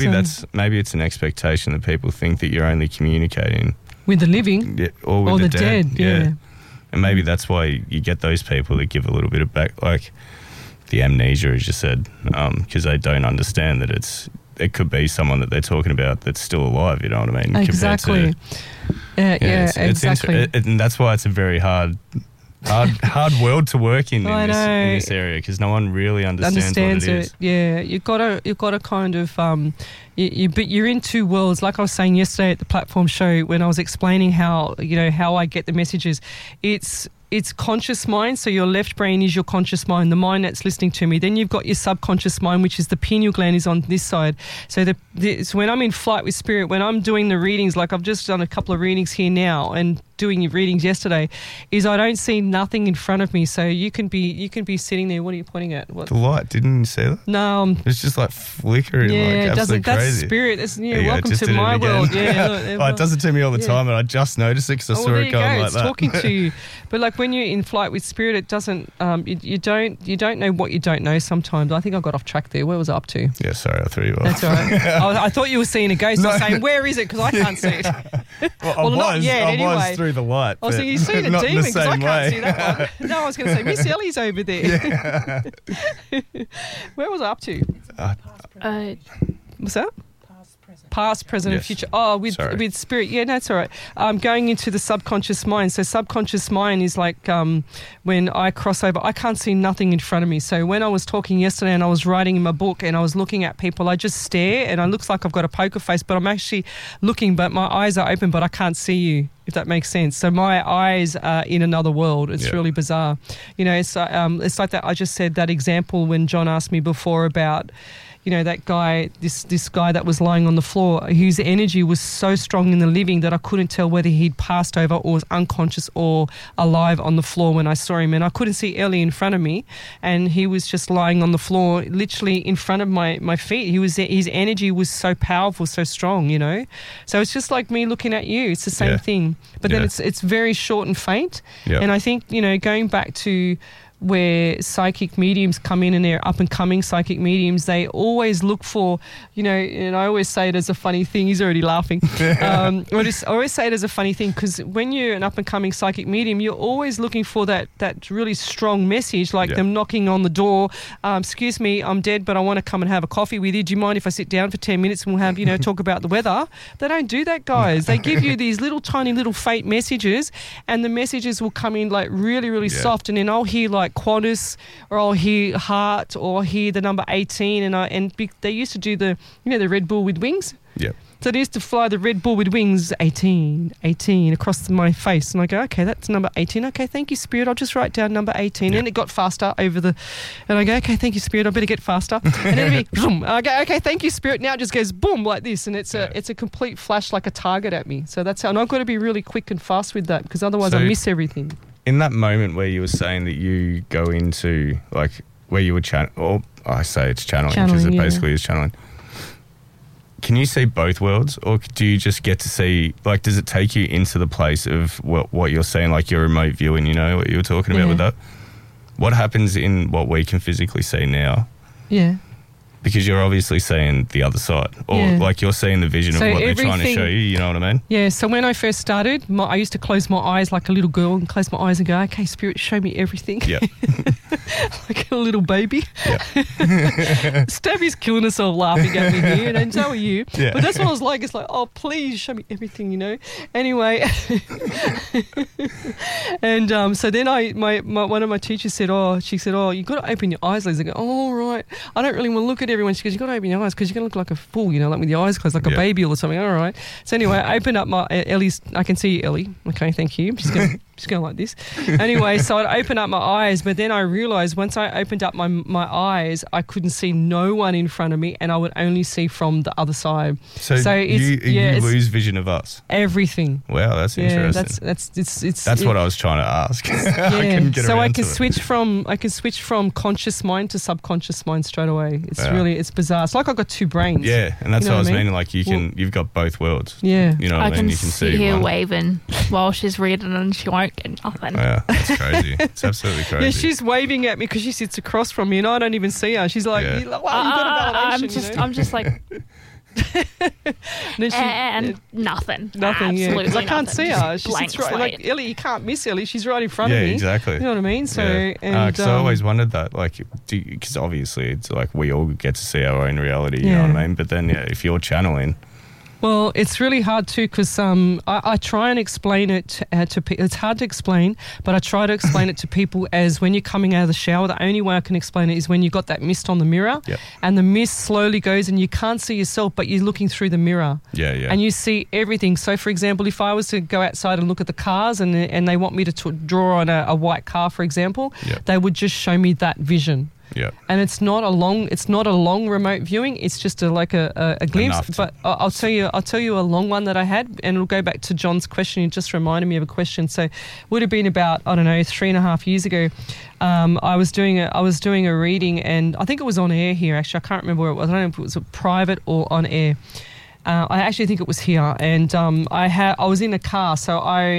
Maybe it's an expectation that people think that you're only communicating with the living, or with the dead. Yeah. And maybe that's why you get those people that give a little bit of back, like the amnesia, as you said, because they don't understand that it could be someone that they're talking about that's still alive. You know what I mean? Exactly. Exactly. And that's why it's a very hard world to work in this area, because no one really understands what it is. Yeah, you've got to kind of but you're in two worlds. Like I was saying yesterday at the platform show when I was explaining how I get the messages. It's conscious mind, so your left brain is your conscious mind, the mind that's listening to me. Then you've got your subconscious mind, which is the pineal gland is on this side. So so when I'm in flight with spirit, when I'm doing the readings, like I've just done a couple of readings here now and doing your readings yesterday, is I don't see nothing in front of me. So you can be sitting there. What are you pointing at? What? The light, didn't you see that? No. It's just like flickering, yeah, like absolutely that's crazy. Spirit. Welcome to my world. Yeah, look, it does it to me all the time, and I just noticed it because I saw it going like that. It's talking to you. But like when you're in flight with spirit, it doesn't. You don't know what you don't know. Sometimes I think I got off track there. Where was I up to? Yeah, sorry, I threw you off. That's all right. I thought you were seeing a ghost. I was saying, where is it? Because I can't see it. I was through the light. Oh, so you see the demon because I can't see that one. No, I was going to say Miss Ellie's over there. Yeah. Where was I up to? What's that? Past, present, and future. Oh, with spirit. Yeah, that's all right. Going into the subconscious mind. So subconscious mind is like when I cross over, I can't see nothing in front of me. So when I was talking yesterday and I was writing in my book and I was looking at people, I just stare and it looks like I've got a poker face, but I'm actually looking, but my eyes are open, but I can't see you, if that makes sense. So my eyes are in another world. It's really bizarre. It's like that. I just said that example when John asked me before about, that guy, this guy that was lying on the floor, whose energy was so strong in the living that I couldn't tell whether he'd passed over or was unconscious or alive on the floor when I saw him. And I couldn't see Ellie in front of me, and he was just lying on the floor, literally in front of my feet. His energy was so powerful, so strong, So it's just like me looking at you. It's the same thing. But then it's very short and faint. Yep. And I think, going back to where psychic mediums come in and they're up-and-coming psychic mediums, they always look for, and I always say it as a funny thing. He's already laughing. I always say it as a funny thing because when you're an up-and-coming psychic medium, you're always looking for that really strong message, like them knocking on the door. Excuse me, I'm dead, but I want to come and have a coffee with you. Do you mind if I sit down for 10 minutes and we'll have, talk about the weather? They don't do that, guys. They give you these tiny little faint messages, and the messages will come in like really, really soft, and then I'll hear like Qantas, or I'll hear heart, or I'll hear the number 18, and they used to do the the Red Bull with wings. Yeah. So they used to fly the Red Bull with wings, 18 across my face, and I go, okay, that's number 18. Okay, thank you, Spirit. I'll just write down number 18, and it got faster and I go, okay, thank you, Spirit. I better get faster, and then it'd be boom. I go, okay, thank you, Spirit. Now it just goes boom like this, and it's a complete flash like a target at me. So that's how, and I've got to be really quick and fast with that because otherwise I miss everything. In that moment where you were saying that you go into, like, where you would or I say it's channeling because it basically is channeling. Can you see both worlds, or do you just get to see, like, does it take you into the place of what you're seeing, like your remote viewing, what you were talking about with that? What happens in what we can physically see now? Yeah. Because you're obviously seeing the other side, or like you're seeing the vision of what they're trying to show you, you know what I mean? Yeah, so when I first started, I used to close my eyes like a little girl and close my eyes and go, okay, Spirit, show me everything. Yeah. Like a little baby. Yeah. Stabby's killing herself laughing at me here, and so are you. Yeah. But that's what I was like. It's like, oh, please show me everything, Anyway. And so then one of my teachers said, she said, you got to open your eyes, Liz. I go, oh, all right. I don't really want to look at everyone. She goes, you got to open your eyes because you're going to look like a fool, like with your eyes closed, like a baby or something. All right. So anyway, I opened up my Ellie's. I can see you, Ellie. Okay, thank you. She's going like this. Anyway, so I'd open up my eyes, but then I realised once I opened up my eyes, I couldn't see no one in front of me, and I would only see from the other side. So you lose vision of us. Everything. Wow, that's interesting. That's what I was trying to ask. I couldn't get around to it. I can switch from conscious mind to subconscious mind straight away. It's bizarre. It's like I've got two brains. Yeah, and that's what I was meaning. Like you've got both worlds. Yeah, you know what I mean. You can see her waving while she's reading, and she won't get nothing. Yeah, that's crazy. It's absolutely crazy. Yeah, she's waving at me because she sits across from me, and I don't even see her. She's like, wow, you got a validation. I'm just like. and nothing. Nothing, yeah. Because I can't see her. She sits right, like Ellie, you can't miss Ellie. She's right in front of me. Yeah, exactly. You know what I mean? So, because I always wondered that, like, because obviously it's like we all get to see our own reality, you know what I mean? But then, if you're channeling... Well, it's really hard too because I try and explain it to people. It's hard to explain, but I try to explain it to people as when you're coming out of the shower, the only way I can explain it is when you've got that mist on the mirror and the mist slowly goes and you can't see yourself, but you're looking through the mirror. Yeah, yeah. And you see everything. So, for example, if I was to go outside and look at the cars and they want me to draw on a white car, for example, they would just show me that vision. Yeah, and it's not a long remote viewing. It's just a glimpse. But I'll tell you a long one that I had, and it'll go back to John's question. It just reminded me of a question. So, it would have been about 3.5 years ago. I was doing a reading, and I think it was on air here. Actually, I can't remember where it was. I don't know if it was private or on air. I actually think it was here, and I was in a car, so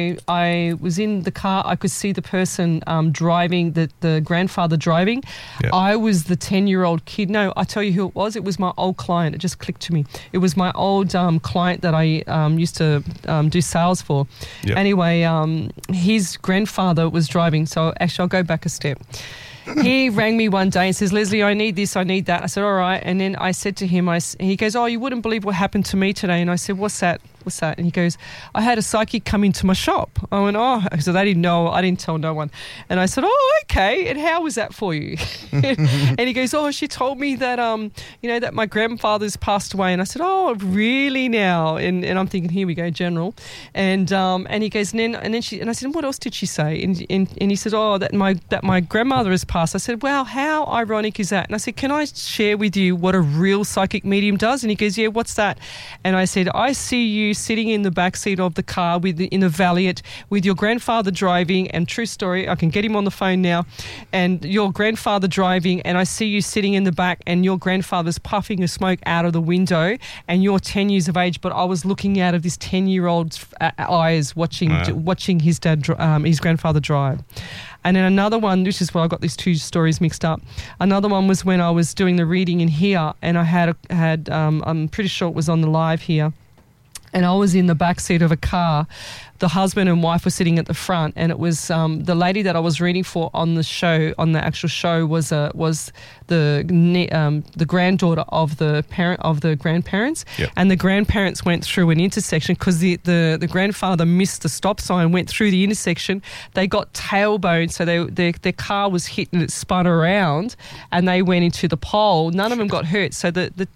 I was in the car. I could see the person driving, the grandfather driving. Yep. I was the 10-year-old kid. No, I tell you who it was. It was my old client. It just clicked to me. It was my old client that I used to do sales for. Yep. Anyway, his grandfather was driving. So actually, I'll go back a step. He rang me one day and says, Leslie, I need this, I need that. I said, all right. And then I said to him, he goes, oh, you wouldn't believe what happened to me today. And I said, what's that? And he goes, I had a psychic come into my shop. I went, oh, so they didn't know. I didn't tell no one. And I said, oh, okay. And how was that for you? And he goes, oh, she told me that, that my grandfather's passed away. And I said, oh, really now? And I'm thinking, here we go, general. And he goes, and I said, what else did she say? And he said, oh, that my grandmother has passed. I said, wow, how ironic is that? And I said, can I share with you what a real psychic medium does? And he goes, yeah, what's that? And I said, I see you sitting in the back seat of the car in a Valiant with your grandfather driving, and true story, I can get him on the phone now, and your grandfather driving, and I see you sitting in the back and your grandfather's puffing a smoke out of the window and you're 10 years of age, but I was looking out of this 10-year-old's eyes watching his grandfather drive. And then another one, which is where I got these two stories mixed up. Another one was when I was doing the reading in here, and I had I'm pretty sure it was on the live here, and I was in the back seat of a car. The husband and wife were sitting at the front, and it was the lady that I was reading for on the show, on the actual show, was the granddaughter of the grandparents. Yep. And the grandparents went through an intersection because the grandfather missed the stop sign, went through the intersection. They got tailbone, so their car was hit and it spun around, and they went into the pole. None of them got hurt. So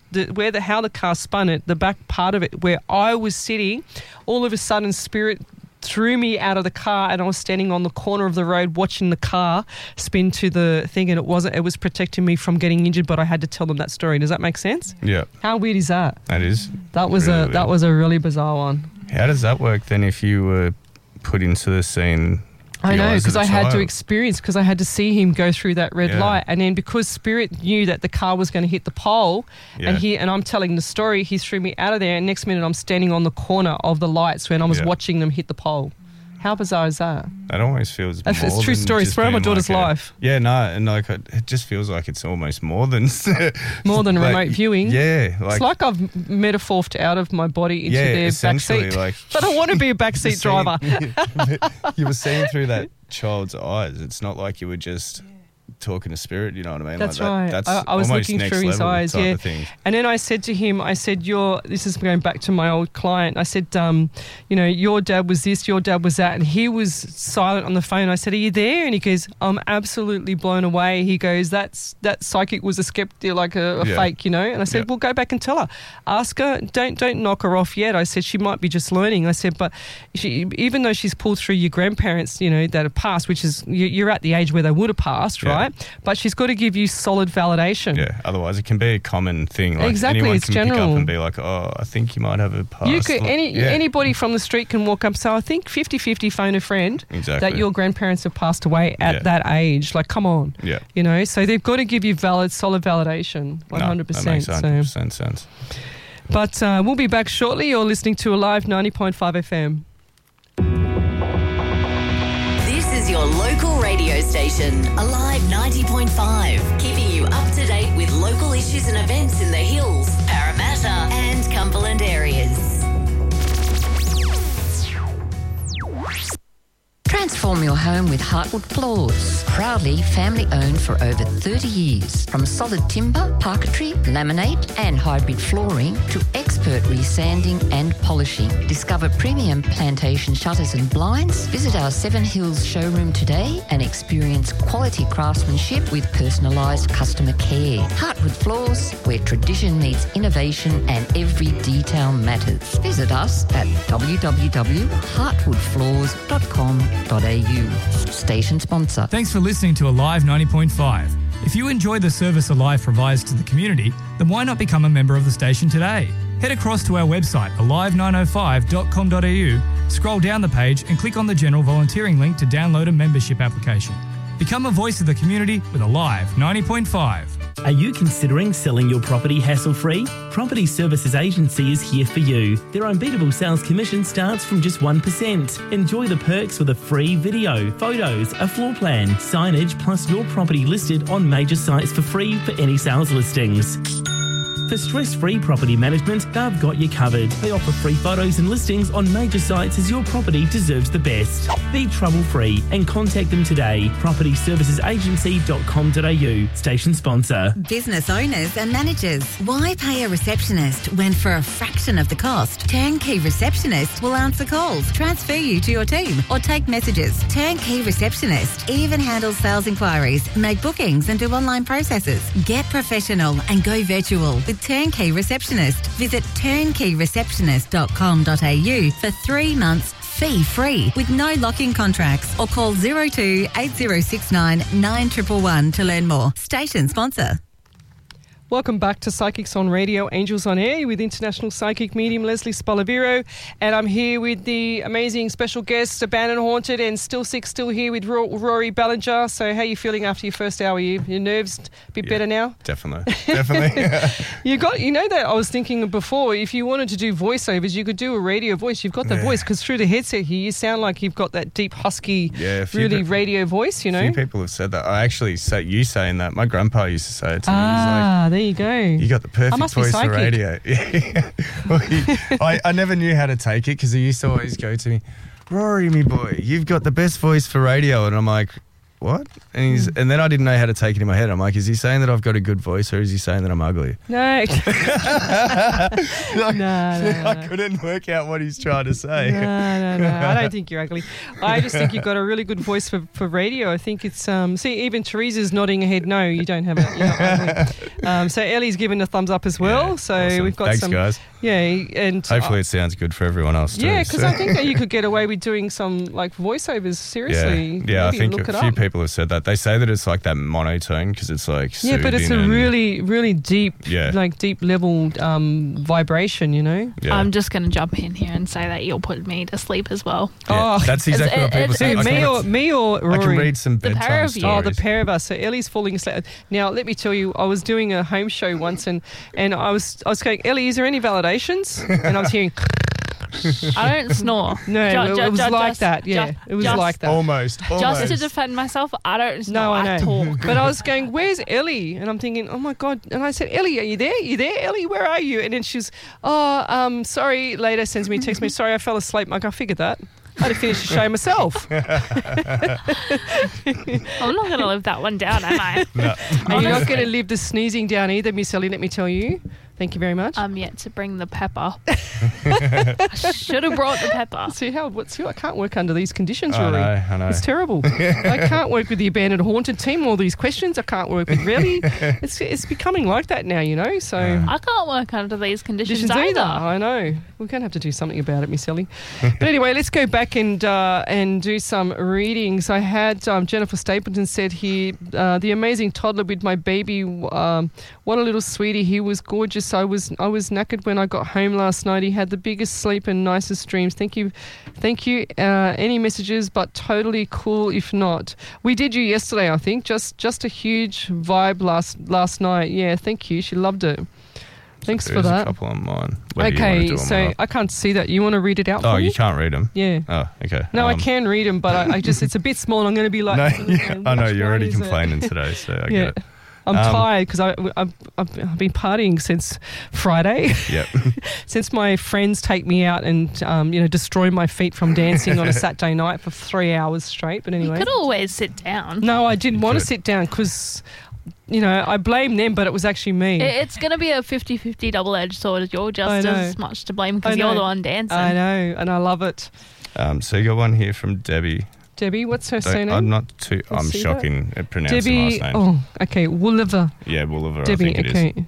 how the car spun it, the back part of it where I was sitting, all of a sudden spirit threw me out of the car, and I was standing on the corner of the road watching the car spin to the thing, and it was protecting me from getting injured, but I had to tell them that story. Does that make sense? Yeah. How weird is that? That is. That was a really bizarre one. How does that work then if you were put into the scene? I know, because I had to experience, because I had to see him go through that red light, and then because Spirit knew that the car was going to hit the pole, and I'm telling the story, he threw me out of there, and next minute I'm standing on the corner of the lights when I was watching them hit the pole. How bizarre is that? That always feels more it's true story. It's from my daughter's life. Yeah, no, and it just feels like it's almost more than more than remote viewing. Yeah, it's like I've metamorphed out of my body into their backseat. But I want to be a backseat driver. You were seeing through that child's eyes. It's not like you were just talking to Spirit, you know what I mean? That's right. That's I was looking through his eyes, and then I said to him, this is going back to my old client, I said, your dad was this, your dad was that, and he was silent on the phone. I said, are you there? And he goes, I'm absolutely blown away. He goes, that psychic was a skeptic, like a fake, And I said, well, go back and tell her. Ask her, don't knock her off yet. I said, she might be just learning. I said, but even though she's pulled through your grandparents, that have passed, which is, you're at the age where they would have passed, right? But she's got to give you solid validation. Yeah, otherwise it can be a common thing. Like exactly, anyone it's can general. pick up and be like, oh, I think you might have a past. Anybody from the street can walk up. So I think 50-50 phone a friend that your grandparents have passed away at that age. Like, come on. Yeah. So they've got to give you solid validation, 100%. No, that makes 100% sense. But we'll be back shortly. You're listening to Alive 90.5 FM. Your local radio station, Alive 90.5, keeping you up to date with local issues and events in the Hills, Parramatta and Transform your home with Heartwood Floors. Proudly family-owned for over 30 years. From solid timber, parquetry, laminate and hybrid flooring to expert resanding and polishing. Discover premium plantation shutters and blinds. Visit our Seven Hills showroom today and experience quality craftsmanship with personalised customer care. Heartwood Floors, where tradition meets innovation and every detail matters. Visit us at www.heartwoodfloors.com.au. Station sponsor. Thanks for listening to Alive 90.5. If you enjoy the service Alive provides to the community, then why not become a member of the station today? Head across to our website, alive905.com.au, scroll down the page and click on the general volunteering link to download a membership application. Become a voice of the community with Alive 90.5. Are you considering selling your property hassle-free? Property Services Agency is here for you. Their unbeatable sales commission starts from just 1%. Enjoy the perks with a free video, photos, a floor plan, signage, plus your property listed on major sites for free for any sales listings. For stress-free property management, they've got you covered. They offer free photos and listings on major sites as your property deserves the best. Be trouble-free and contact them today. PropertyServicesAgency.com.au. Station sponsor. Business owners and managers, why pay a receptionist when for a fraction of the cost, Turnkey Receptionist will answer calls, transfer you to your team or take messages. Turnkey Receptionist even handles sales inquiries, make bookings and do online processes. Get professional and go virtual with Turnkey Receptionist. Visit turnkeyreceptionist.com.au for 3 months fee-free with no lock-in contracts or call 02 8069 9111 to learn more. Station sponsor. Welcome back to Psychics on Radio, Angels on Air with international psychic medium Leslie Spolaviro, and I'm here with the amazing special guest, Abandoned Haunted and Still Sick, still here with Rory Ballinger. So how are you feeling after your first hour? Your nerves a bit better now? Definitely. You know that I was thinking before, if you wanted to do voiceovers, you could do a radio voice. You've got the voice, because through the headset here, you sound like you've got that deep, husky, really radio voice, you know? A few people have said that. I actually say you saying that. My grandpa used to say it to me. He's like, there you go. You got the perfect voice for radio. Well, I never knew how to take it because he used to always go to me, Rory, me boy, you've got the best voice for radio. And I'm like, what? And then I didn't know how to take it in my head. I'm like, is he saying that I've got a good voice or is he saying that I'm ugly? No. I couldn't work out what he's trying to say. No. I don't think you're ugly. I just think you've got a really good voice for radio. I think it's, see, even Teresa's nodding her head, no, you don't have it. You're not ugly. So Ellie's given a thumbs up as well. Yeah, so awesome. We've got Thanks, guys. Yeah, and hopefully it sounds good for everyone else too. Yeah, because I think that you could get away with doing some like voiceovers. Seriously, yeah. I think a few people have said that. They say that it's like that monotone because it's like but it's a really, really deep, like deep level vibration. You know. Yeah. I'm just going to jump in here and say that you'll put me to sleep as well. Yeah, that's exactly what people say. Me or Rory? I can read some bedtime stories. Oh, the pair of us. So Ellie's falling asleep. Now let me tell you, I was doing a home show once, and I was going, Ellie, is there any validations? And I was hearing. I don't snore. No, it was like that. Yeah, it was like that. Almost. Just to defend myself, I don't snore. No, I know. At all. But I was going, where's Ellie? And I'm thinking, oh my God. And I said, Ellie, are you there? You there, Ellie? Where are you? And then she's, sorry. Later sends me a text. Sorry, I fell asleep. I figured that. I had to finish the show myself. I'm not going to live that one down, am I? No. And you're not going to live the sneezing down either, Miss Ellie, let me tell you. Thank you very much. I'm yet to bring the pepper. I should have brought the pepper. See, I can't work under these conditions, Rory. I know. It's terrible. I can't work with the Abandoned Haunted team, all these questions. I can't work with really. It's becoming like that now, you know. So I can't work under these conditions either. I know. We're going to have to do something about it, Miss Ellie. But anyway, let's go back and do some readings. I had Jennifer Stapleton said here, the amazing toddler with my baby. What a little sweetie. He was gorgeous. I was knackered when I got home last night. He had the biggest sleep and nicest dreams. Thank you. Any messages, but totally cool if not. We did you yesterday, I think. Just a huge vibe last night. Yeah, thank you. She loved it. Thanks for that. There's a couple on mine. Okay, so I can't see that. You want to read it out for me? Oh, you can't read them? Yeah. Oh, okay. No, I can read them, but I just, it's a bit small. I'm going to be like... I know, you're already complaining today, so I get it. I'm tired because I've been partying since Friday. Yep. Since my friends take me out and destroy my feet from dancing on a Saturday night for 3 hours straight. But anyway, you could always sit down. No, I didn't want to sit down because I blame them, but it was actually me. It's going to be a 50-50 double-edged sword. You're just as much to blame because you're the one dancing. I know, and I love it. So you got one here from Debbie. Debbie, what's her surname? I'm shocking at pronouncing Debbie, last name. Oh, okay, Wooliver. Yeah, Wooliver, Debbie, I think it is.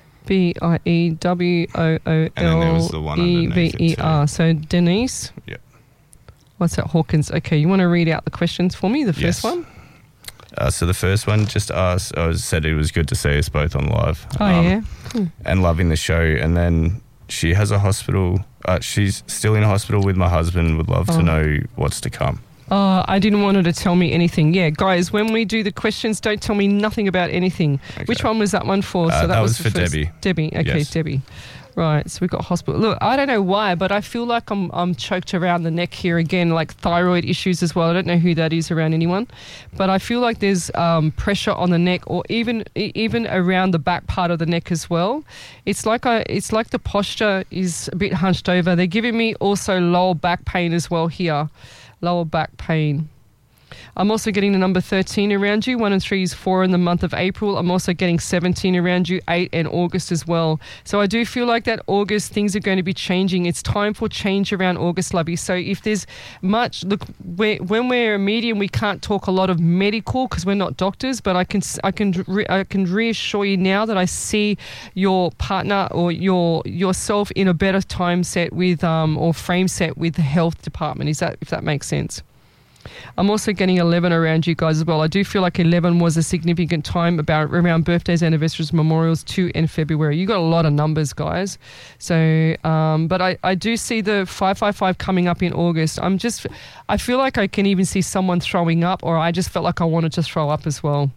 BIEWOOLEVER. And then there was the one underneath it too. So Denise. Yep. What's that, Hawkins? Okay, you want to read out the questions for me, the first one? So the first one just asked, I said it was good to see us both on live. Yeah? Cool. And loving the show. And then she has a hospital, she's still in a hospital with my husband, would love to know what's to come. Oh, I didn't want her to tell me anything. Yeah, guys, when we do the questions, don't tell me nothing about anything. Okay. Which one was that one for? So that was for Debbie. Debbie, okay, yes. Debbie. Right, so we've got hospital. Look, I don't know why, but I feel like I'm choked around the neck here again, like thyroid issues as well. I don't know who that is around anyone, but I feel like there's pressure on the neck, or even around the back part of the neck as well. It's like the posture is a bit hunched over. They're giving me also lower back pain as well here. Lower back pain. I'm also getting the number 13 around you. 1 and 3 is 4 in the month of April. I'm also getting 17 around you, 8 and August as well. So I do feel like that August, things are going to be changing. It's time for change around August, lovey. So if there's much, look, when we're a medium, we can't talk a lot of medical because we're not doctors, but I can reassure you now that I see your partner or yourself in a better time set with or frame set with the health department. If that makes sense? I'm also getting 11 around you guys as well. I do feel like 11 was a significant time around birthdays, anniversaries, memorials, 2 and February. You got a lot of numbers, guys. So, but I do see the 555 coming up in August. I feel like I can even see someone throwing up, or I just felt like I wanted to throw up as well.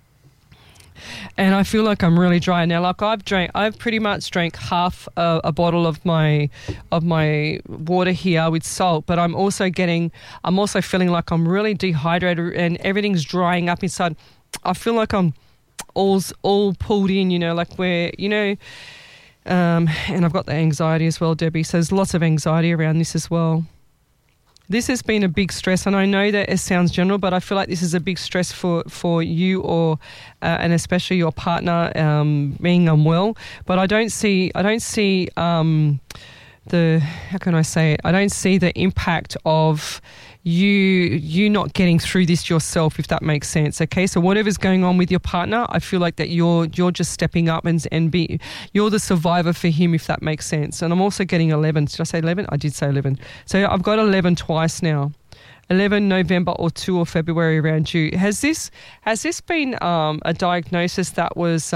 And I feel like I'm really dry now. Like I've pretty much drank half a bottle of my water here with salt, but I'm also feeling like I'm really dehydrated and everything's drying up inside. I feel like I'm all pulled in, like where, and I've got the anxiety as well, Debbie. So there's lots of anxiety around this as well. This has been a big stress, and I know that it sounds general, but I feel like this is a big stress for you and especially your partner being unwell. But I don't see the impact of you not getting through this yourself, if that makes sense. Okay, so whatever's going on with your partner, I feel like that you're just stepping up and you're the survivor for him, if that makes sense. And I'm also getting 11. Did I say 11? I did say 11. So I've got 11 twice now. 11 November or 2 or February around you. Has this been a diagnosis that was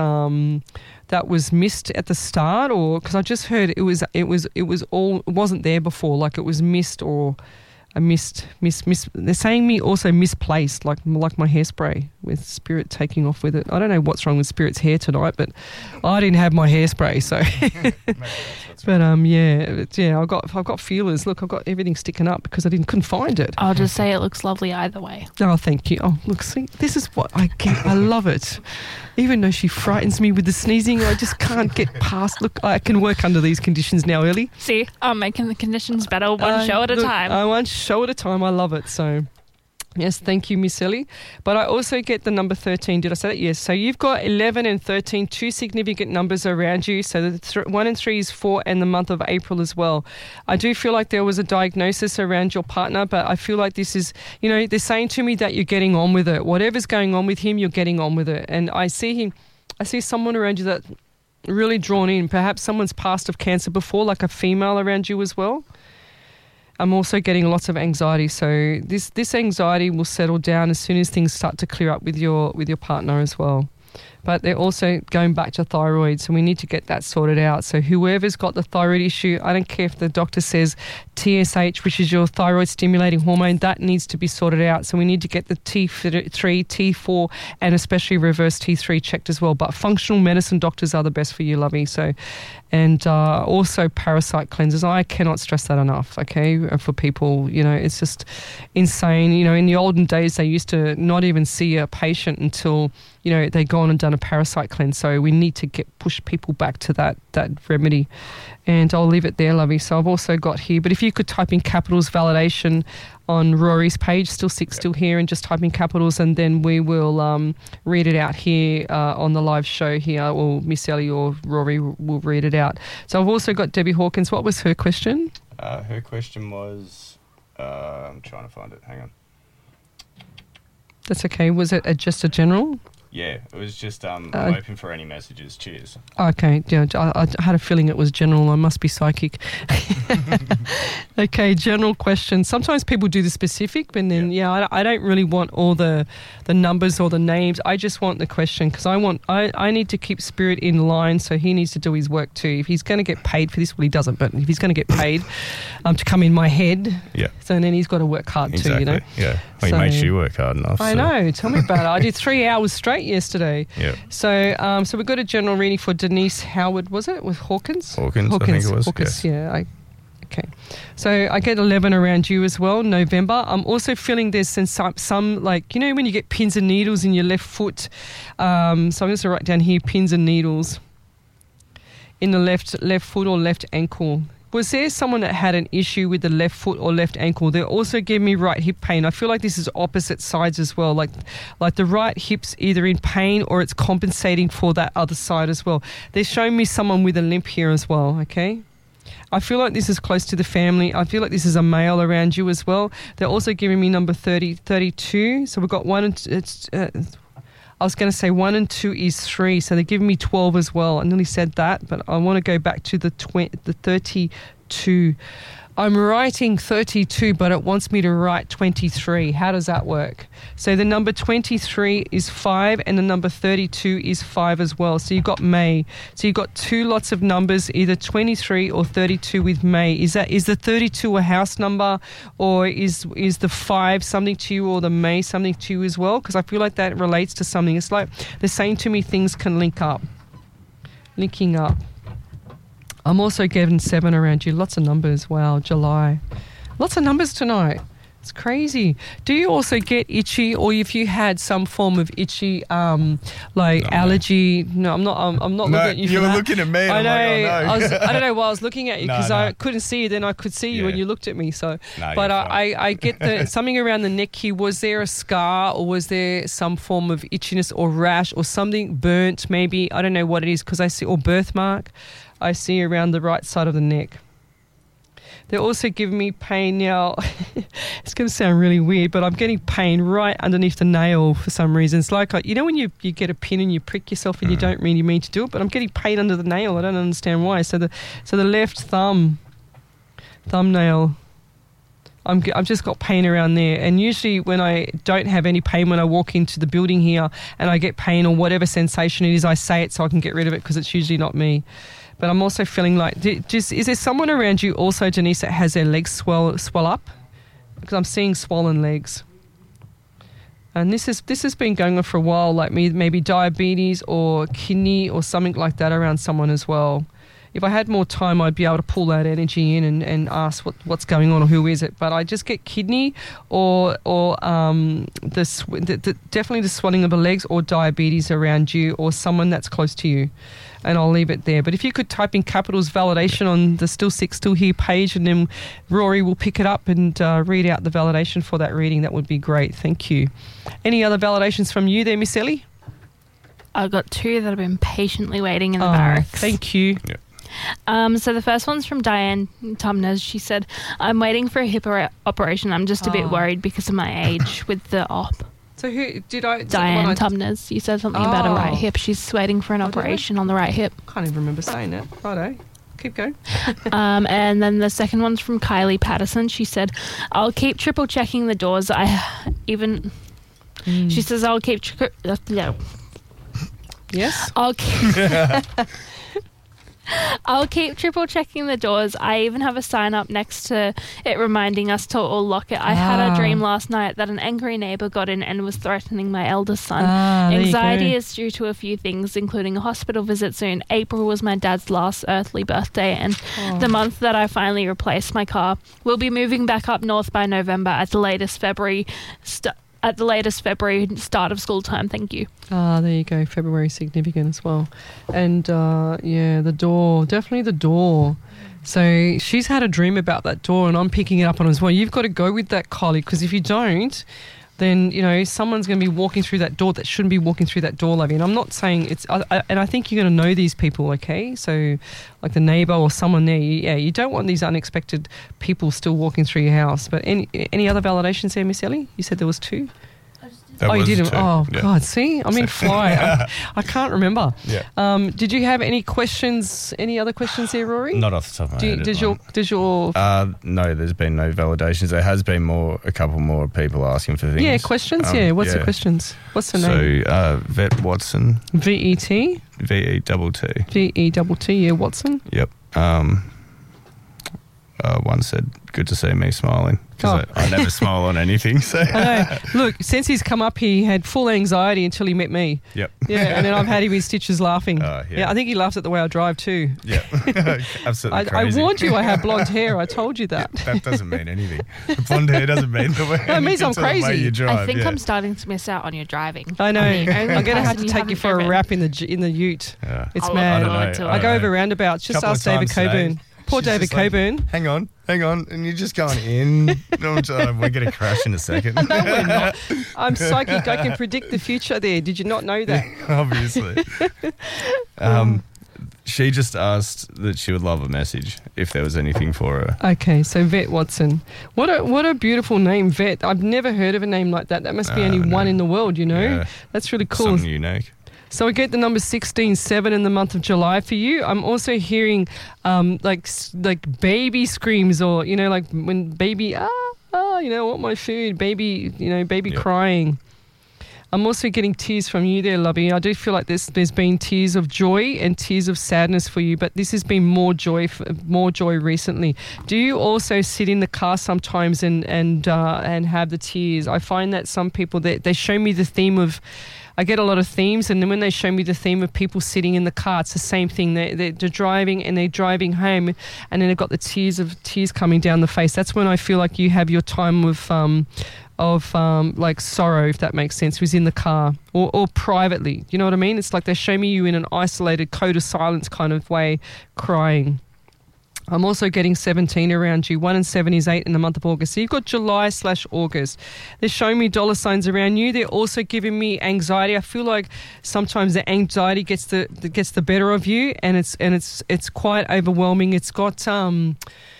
missed at the start, or because I just heard it wasn't there before, like it was missed or a missed. They're saying me also misplaced, like my hairspray with Spirit taking off with it. I don't know what's wrong with Spirit's hair tonight, but I didn't have my hairspray, so. But I've got feelers. Look, I've got everything sticking up because I couldn't find it. I'll just say it looks lovely either way. Oh, thank you. Oh, look, see, this is what I get. I love it. Even though she frightens me with the sneezing, I just can't get past. Look, I can work under these conditions now, Ellie. See, I'm making the conditions better one show at a time. One show at a time. I love it. So, yes, thank you, Miss Ellie. But I also get the number 13. Did I say that? Yes. So you've got 11 and 13, two significant numbers around you. So the 1 and 3 is 4 and the month of April as well. I do feel like there was a diagnosis around your partner, but I feel like this is, they're saying to me that you're getting on with it. Whatever's going on with him, you're getting on with it. And I see someone around you that really drawn in. Perhaps someone's passed of cancer before, like a female around you as well. I'm also getting lots of anxiety, so this anxiety will settle down as soon as things start to clear up with your partner as well. But they're also going back to thyroid, so we need to get that sorted out. So whoever's got the thyroid issue, I don't care if the doctor says TSH, which is your thyroid stimulating hormone, that needs to be sorted out. So we need to get the T3, T4, and especially reverse T3 checked as well. But functional medicine doctors are the best for you, lovey. So, and also parasite cleansers. I cannot stress that enough, okay, for people. It's just insane. In the olden days, they used to not even see a patient until, they go on and done a parasite cleanse. So we need to push people back to that remedy. And I'll leave it there, lovey. So I've also got here, but if you could type in capitals validation on Rory's page, still here, and just type in capitals, and then we will read it out here on the live show here, or Miss Ellie or Rory will read it out. So I've also got Debbie Hawkins. What was her question? Her question was, I'm trying to find it. Hang on. That's okay. Was it just a general? Yeah, it was just, I'm open for any messages. Cheers. Okay, yeah, I had a feeling it was general. I must be psychic. Okay, general question. Sometimes people do the specific, but then, I don't really want all the numbers or the names. I just want the question, because I need to keep Spirit in line, so he needs to do his work too. If he's going to get paid for this, well, he doesn't, but if he's going to get paid to come in my head, so then he's got to work hard too, you know? Yeah, well, he makes you work hard enough. I know, tell me about it. I did 3 hours straight yesterday. Yeah. So we got a general reading for Denise Howard, was it? With Hawkins? Hawkins, I think it was. Hawkins, okay. So I get 11 around you as well, November. I'm also feeling there's some like, you know, when you get pins and needles in your left foot. So I'm going to write down here, pins and needles in the left foot or left ankle. Was there someone that had an issue with the left foot or left ankle? They're also giving me right hip pain. I feel like this is opposite sides as well. Like the right hip's either in pain or it's compensating for that other side as well. They're showing me someone with a limp here as well, okay? I feel like this is close to the family. I feel like this is a male around you as well. They're also giving me number 32. So we've got 1 and I was going to say 1 and 2 is 3, so they're giving me 12 as well. I nearly said that, but I want to go back to the 32. I'm writing 32, but it wants me to write 23. How does that work? So the number 23 is 5, and the number 32 is 5 as well. So you've got May. So you've got 2 lots of numbers, either 23 or 32 with May. Is the 32 a house number, or is the 5 something to you, or the May something to you as well? Because I feel like that relates to something. It's like they're saying to me things can link up. Linking up. I'm also getting 7 around you. Lots of numbers. Wow, July. Lots of numbers tonight. It's crazy. Do you also get itchy, or if you had some form of itchy, allergy? No, I'm not looking at you. You were looking at me. And I know. I'm like, oh, no. I don't know why I was looking at you, because I couldn't see you. Then I could see you when you looked at me. So, but I get something around the neck here. Was there a scar, or was there some form of itchiness or rash or something burnt? Maybe, I don't know what it is, because I see, or birthmark. I see around the right side of the neck. They're also giving me pain now. It's going to sound really weird, but I'm getting pain right underneath the nail for some reason. It's like, you know when you get a pin and you prick yourself and you don't really mean to do it, but I'm getting pain under the nail. I don't understand why. So the left thumbnail, I've just got pain around there. And usually when I don't have any pain, when I walk into the building here and I get pain or whatever sensation it is, I say it so I can get rid of it, because it's usually not me. But I'm also feeling like, is there someone around you also, Denise, that has their legs swell up? Because I'm seeing swollen legs. And this has been going on for a while, like maybe diabetes or kidney or something like that around someone as well. If I had more time, I'd be able to pull that energy in and ask what's going on or who is it. But I just get kidney or definitely the swelling of the legs, or diabetes around you, or someone that's close to you. And I'll leave it there. But if you could type in capitals validation on the Still Sick, Still Here page, and then Rory will pick it up and read out the validation for that reading, that would be great. Thank you. Any other validations from you there, Miss Ellie? I've got 2 that have been patiently waiting in the barracks. Thank you. Yeah. So the first one's from Diane Tumners. She said, I'm waiting for a hip operation. I'm just a bit worried because of my age with the op. So who did I... Diane Tumners. You said something about a right hip. She's waiting for an operation on the right hip. Can't even remember saying that. Righto. Keep going. And then the second one's from Kylie Patterson. She said, I'll keep triple checking the doors. She says, I'll keep... Yes? I'll keep triple checking the doors. I even have a sign up next to it reminding us to all lock it. I had a dream last night that an angry neighbour got in and was threatening my eldest son. Anxiety is due to a few things, including a hospital visit soon. April was my dad's last earthly birthday, and the month that I finally replaced my car. We'll be moving back up north by November, at the latest February. at the latest February, start of school time. Thank you. There you go. February significant as well. And the door, definitely the door. So she's had a dream about that door, and I'm picking it up on as well. You've got to go with that, Kylie, because if you don't, then, someone's going to be walking through that door that shouldn't be walking through that door, Lovey. And I'm not saying it's... and I think you're going to know these people, okay? So, like the neighbour or someone there, you don't want these unexpected people still walking through your house. But any other validations there, Miss Ellie? You said there was 2? You didn't? Oh, yeah. God, see? I'm in fly. I can't remember. Yeah. Did you have any questions, any other questions there, Rory? Not off the top of my head. Does your... No, there's been no validations. There has been a couple more people asking for things. Yeah, questions? What's the questions? What's the name? So, Vet Watson. V-E-T? V-E-T-T. V-E-T-T, yeah, Watson. Yep. One said, good to see me smiling. Because I never smile on anything. So I know. Look, since he's come up, he had full anxiety until he met me. Yep. Yeah, and then I've had him in stitches laughing. Yeah, I think he laughs at the way I drive too. Yeah, absolutely crazy. I warned you I have blonde hair. I told you that. That doesn't mean anything. Blonde hair doesn't mean the way. It means I'm crazy. The way you drive. I think I'm starting to miss out on your driving. I know. I'm going to have to take you for a wrap in the ute. Yeah. It's mad. I go over roundabouts. Just ask David Coburn. Poor David Coburn. Like, hang on. And you're just going in. We're going to crash in a second. No, we're not. I'm psychic. I can predict the future there. Did you not know that? Obviously. She just asked that she would love a message if there was anything for her. Okay, so Vet Watson. What a beautiful name, Vet. I've never heard of a name like that. That must be only one in the world, Yeah. That's really cool. Something unique. So I get the number 16-7 in the month of July for you. I'm also hearing like baby screams, or like when baby want my food, baby crying. I'm also getting tears from you there, Lovey. I do feel like there's been tears of joy and tears of sadness for you, but this has been more joy recently. Do you also sit in the car sometimes and have the tears? I find that some people they show me the theme of. I get a lot of themes, and then when they show me the theme of people sitting in the car, it's the same thing. They're driving, and they're driving home, and then they've got the tears coming down the face. That's when I feel like you have your time of like sorrow, if that makes sense, who's in the car or privately. You know what I mean? It's like they show me you in an isolated code of silence kind of way, crying. I'm also getting 17 around you. 1 and 7 is 8 in the month of August. So you've got July/August. They're showing me dollar signs around you. They're also giving me anxiety. I feel like sometimes the anxiety gets the better of you, and it's quite overwhelming. It's got how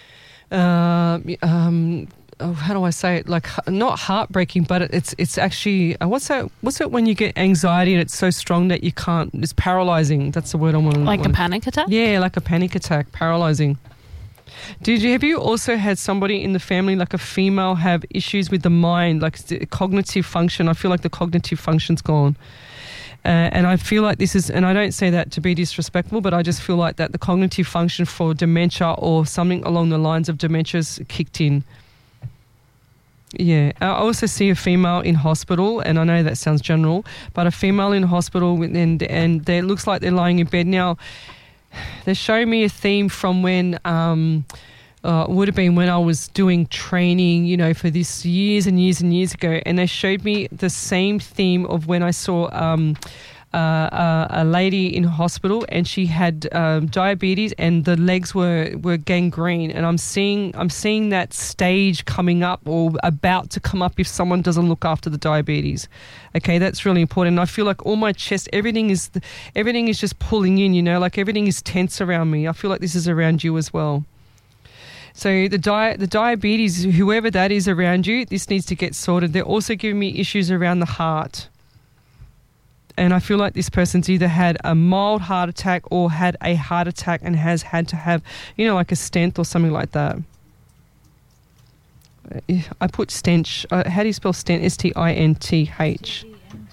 do I say it? Like, not heartbreaking, but it's actually what's that when you get anxiety and it's so strong that you can't? It's paralyzing. That's the word I want. Like a panic attack. Yeah, like a panic attack, paralyzing. Have you also had somebody in the family, like a female, have issues with the mind, like cognitive function? I feel like the cognitive function's gone. And I feel like this is, and I don't say that to be disrespectful, but I just feel like that the cognitive function for dementia or something along the lines of dementia's kicked in. Yeah, I also see a female in hospital, and I know that sounds general, but a female in hospital, and it looks like they're lying in bed now. They're showing me a theme from when would have been when I was doing training, for this years and years and years ago, and they showed me the same theme of when I saw a lady in hospital, and she had diabetes, and the legs were gangrene, and I'm seeing that stage coming up or about to come up if someone doesn't look after the diabetes. Okay, that's really important. And I feel like all my chest, everything is just pulling in, like everything is tense around me. I feel like this is around you as well. So the diabetes, whoever that is around you, this needs to get sorted. They're also giving me issues around the heart. And I feel like this person's either had a mild heart attack or had a heart attack and has had to have, like a stent or something like that. I put stench. How do you spell stent? S-T-I-N-T-H.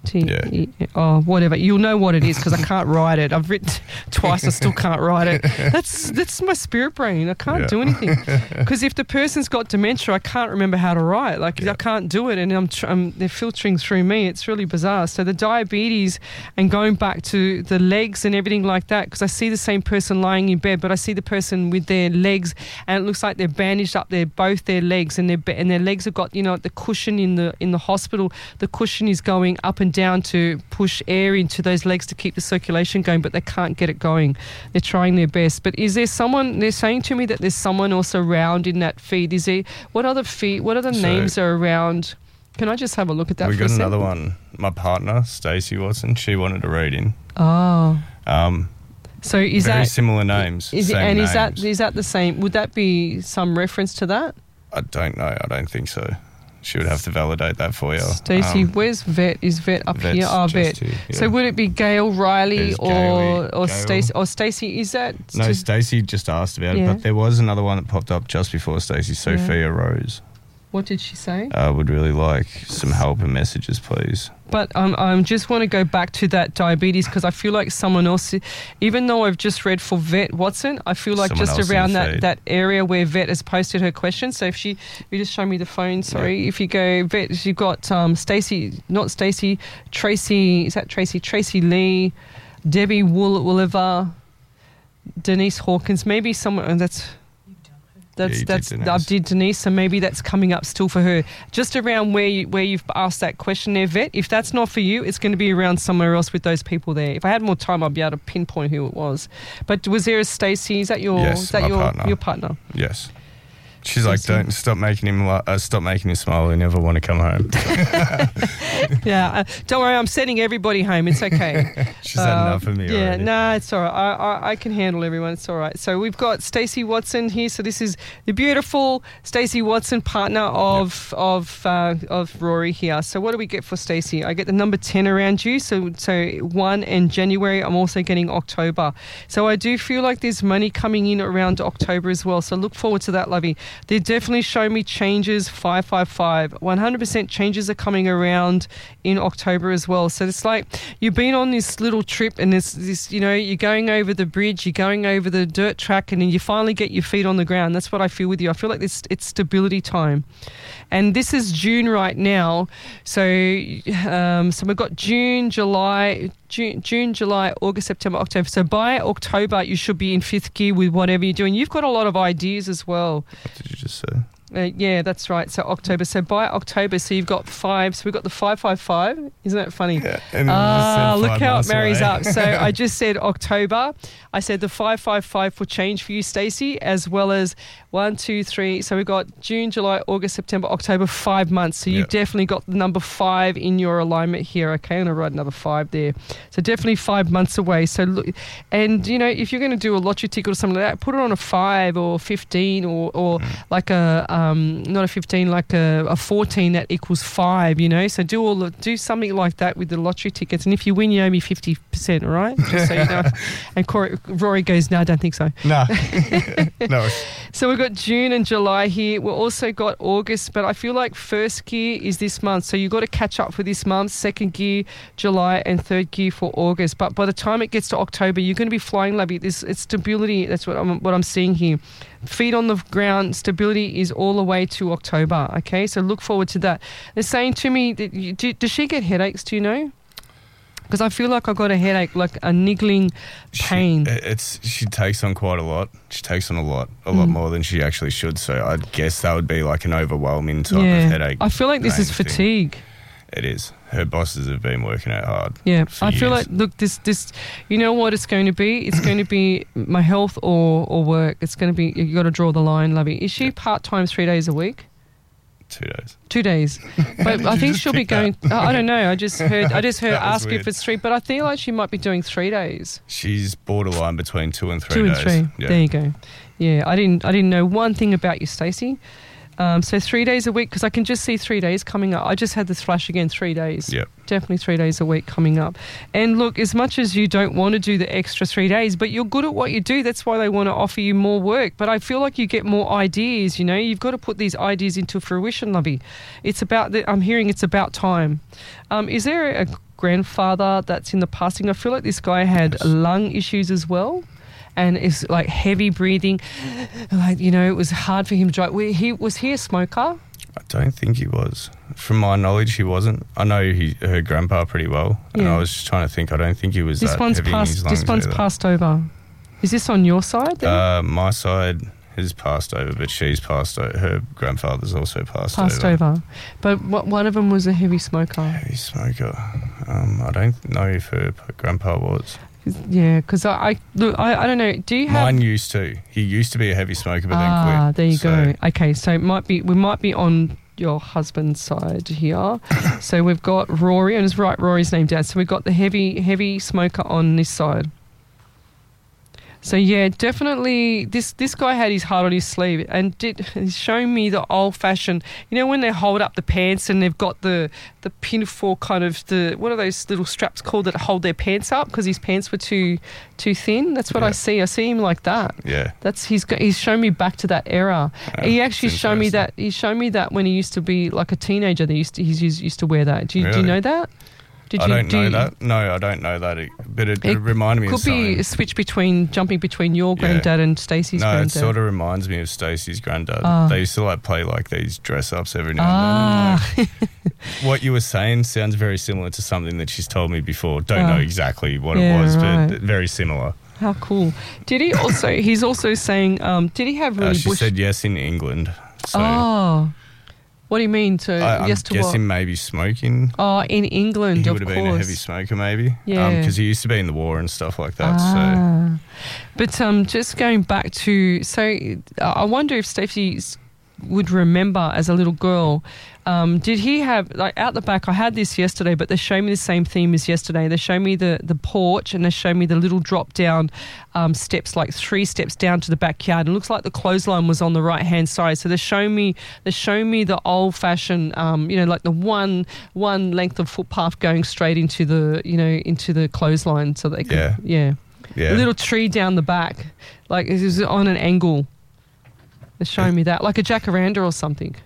Whatever. You'll know what it is because I can't write it. I've written twice. I still can't write it. That's my spirit brain. I can't do anything because if the person's got dementia, I can't remember how to write. Like I can't do it, and they're filtering through me. It's really bizarre. So the diabetes and going back to the legs and everything like that, because I see the same person lying in bed, but I see the person with their legs, and it looks like they're bandaged up both their legs, and their legs have got the cushion in the hospital. The cushion is going up and down to push air into those legs to keep the circulation going, but they can't get it going. They're trying their best. But is there someone? They're saying to me that there's someone else around in that feed. Is there? What other names are around? Can I just have a look at that? We got another one. My partner, Stacey Watson. She wanted a reading. Oh. So is very that similar names? Is that the same? Would that be some reference to that? I don't know. I don't think so. She would have to validate that for you. Stacey, where's Vet? Is Vet up here? Oh, Vet. Here, yeah. So would it be Gail Riley or Stacey? Or Stacey, is that? No, Stacey just asked about it, but there was another one that popped up just before Stacey, Sophia Rose. What did she say? I would really like some help and messages, please. But I just want to go back to that diabetes because I feel like someone else, even though I've just read for Vet Watson, I feel like someone just around that area where Vet has posted her question. So if you just show me the phone, sorry. If you go Vet, you've got Stacey, not Stacey, Tracy, is that Tracy? Tracy Lee, Debbie Wooliver, Denise Hawkins, maybe someone, I did Denise, so maybe that's coming up still for her. Just around where you've asked that question there, Vet. If that's not for you, it's going to be around somewhere else with those people there. If I had more time, I'd be able to pinpoint who it was. But was there a Stacey? Is that your partner? Your partner? Yes. She's like, don't stop making him smile. I never want to come home. Don't worry, I'm sending everybody home. It's okay. She's had enough of me already. It's all right. I can handle everyone. It's all right. So we've got Stacey Watson here. So this is the beautiful Stacey Watson, partner of Rory here. So what do we get for Stacey? I get the number 10 around you. So 1 and January. I'm also getting October. So I do feel like there's money coming in around October as well. So look forward to that, lovey. They definitely show me changes, 555. 100% changes are coming around in October as well. So it's like you've been on this little trip and this you're going over the bridge, you're going over the dirt track, and then you finally get your feet on the ground. That's what I feel with you. I feel like it's stability time. And this is June right now. So we've got June, July, August, September, October. So by October, you should be in fifth gear with whatever you're doing. You've got a lot of ideas as well. What did you just say? Yeah, that's right. So October. So by October, so you've got 5. So we've got the 555. Isn't that funny? Yeah. Look how it marries up. So I just said October. I said the 555 for change for you, Stacey, as well as 1, 2, 3. So we've got June, July, August, September, October, 5 months. So you've definitely got the number 5 in your alignment here. Okay, I'm going to write another 5 there. So definitely 5 months away. So look, and if you're going to do a lottery ticket or something like that, put it on a 5 or 15 or like not a 15, like a 14 that equals 5. So do something like that with the lottery tickets. And if you win, you owe me 50%. All right, just so you know. And Rory goes, no, I don't think so. No. No. So we've got June and July here. We've also got August, but I feel like first gear is this month. So you've got to catch up for this month, second gear, July, and third gear for August. But by the time it gets to October, you're going to be flying, lovey. It's stability. That's what I'm seeing here. Feet on the ground, stability is all the way to October. Okay, so look forward to that. They're saying to me, does she get headaches? Do you know? Because I feel like I got a headache, like a niggling pain. She takes on quite a lot. She takes on a lot more than she actually should. So I guess that would be like an overwhelming type of headache. I feel like this is fatigue. It is. Her bosses have been working out hard. Yeah, I feel like, look, this, you know what it's going to be? It's going to be my health or work. It's going to be, you got to draw the line, lovey. Is she part-time 3 days a week? 2 days. 2 days. But I think she'll be going, I don't know. I just heard ask if it's 3, but I feel like she might be doing 3 days. She's borderline between 2 and 3 2 days. 2 and 3. Yeah. There you go. Yeah, I didn't know one thing about you, Stacey. So 3 days a week, because I can just see 3 days coming up. I just had this flash again, 3 days. Yep. Definitely 3 days a week coming up. And look, as much as you don't want to do the extra 3 days, but you're good at what you do, that's why they want to offer you more work. But I feel like you get more ideas, you've got to put these ideas into fruition, lovey. I'm hearing it's about time. Is there grandfather that's in the passing. I feel like this guy had lung issues as well. And it's like heavy breathing. Like, you know, it was hard for him to drive. Was he a smoker? I don't think he was. From my knowledge, he wasn't. I know he heard Grandpa pretty well, and I was just trying to think. I don't think he was that heavy in his lungs. This one's passed over. Is this on your side then? My side has passed over, but she's passed over. Her grandfather's also passed over. But one of them was a heavy smoker. Heavy smoker. I don't know if her grandpa was. Yeah, because I don't know. Do you have? Mine used to. He used to be a heavy smoker, but then quit. There you go. Okay, so we might be on your husband's side here. So we've got Rory, and it's right. Rory's name down. So we've got the heavy smoker on this side. So yeah, definitely this guy had his heart on his sleeve, and he's showing me the old-fashioned, you know, when they hold up the pants and they've got the pinafore kind of what are those little straps called that hold their pants up because his pants were too thin. That's what I see. I see him like that. Yeah. He's shown me back to that era. He actually showed me that. He showed me that when he used to be like a teenager. He used to wear that. Do you know that? I don't know that. No, I don't know that. But it reminded me of something. Could be a switch jumping between your granddad and Stacey's granddad. No, it sort of reminds me of Stacey's granddad. They used to play these dress-ups every now and then. What you were saying sounds very similar to something that she's told me before. Don't know exactly what it was, but very similar. How cool. Did he also, he's also saying, did he have really she said yes in England. So. What do you mean? I'm guessing maybe smoking. Oh, in England, he would have been a heavy smoker, maybe. Yeah, because he used to be in the war and stuff like that. So, but just going back to, I wonder if Stacey would remember as a little girl. Did he have, out the back, I had this yesterday, but they show me the same theme as yesterday. They show me the porch and they show me the little drop down steps, 3 steps down to the backyard. It looks like the clothesline was on the right hand side. So they show me the old fashioned, like the one length of footpath going straight into the clothesline. So they could, a little tree down the back, like it was on an angle. They're showing me that, like a jacaranda or something.